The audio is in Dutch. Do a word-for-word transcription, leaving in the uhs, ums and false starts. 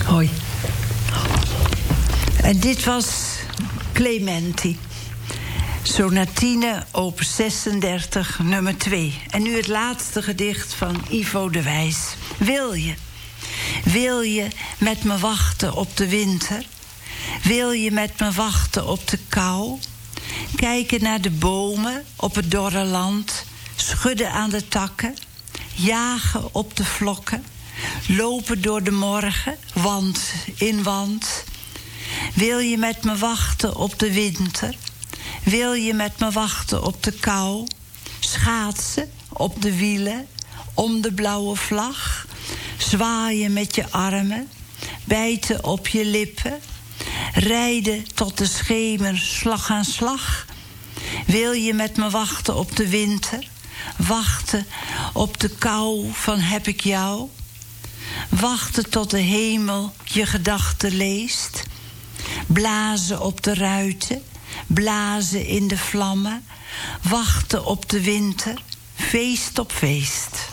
Hoi. En dit was Clementi. Sonatine, opus zesendertig, nummer twee. En nu het laatste gedicht van Ivo de Wijs. Wil je? Wil je met me wachten op de winter? Wil je met me wachten op de kou? Kijken naar de bomen op het dorre land, schudden aan de takken, jagen op de vlokken, lopen door de morgen, wand in wand. Wil je met me wachten op de winter? Wil je met me wachten op de kou? Schaatsen op de wielen, om de blauwe vlag, zwaaien met je armen, bijten op je lippen, rijden tot de schemer slag aan slag. Wil je met me wachten op de winter? Wachten op de kou van heb ik jou? Wachten tot de hemel je gedachten leest? Blazen op de ruiten, blazen in de vlammen, wachten op de winter, feest op feest.